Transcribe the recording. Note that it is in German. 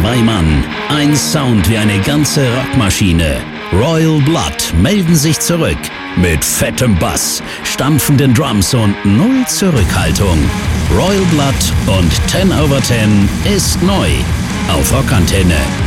2 Mann, ein Sound wie eine ganze Rockmaschine. Royal Blood melden sich zurück mit fettem Bass, stampfenden Drums und null Zurückhaltung. Royal Blood und 10 over 10 ist neu auf Rockantenne.